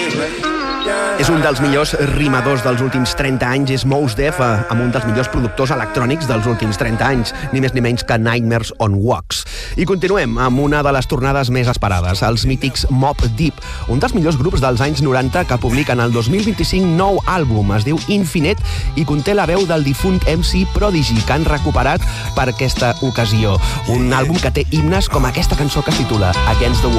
És un dels millors rimadors dels últims 30 anys, és Mos Def, amb un dels millors productors electrònics dels últims 30 anys, ni més ni menys que Nightmares on Wax. I continuem amb una de les tornades més esperades, els mítics Mobb Deep, un dels millors grups dels anys 90 que publiquen el 2025 nou àlbum, es diu Infinite, i conté la veu del difunt MC Prodigy, que han recuperat per aquesta ocasió. Un àlbum que té himnes com aquesta cançó que es titula Against the Wall.